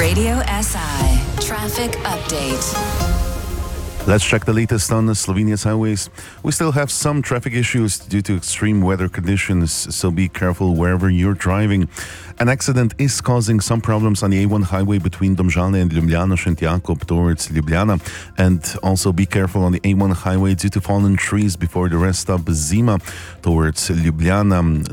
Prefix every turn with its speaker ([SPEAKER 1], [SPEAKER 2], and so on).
[SPEAKER 1] Radio SI Traffic Update.
[SPEAKER 2] Let's check the latest on Slovenia's highways. We still have some traffic issues due to extreme weather conditions, so be careful wherever you're driving. An accident is causing some problems on the A1 highway between Domžale and Ljubljana Šentjakov towards Ljubljana. And also be careful on the A1 highway due to fallen trees before the rest stop Zima towards Ljubljana.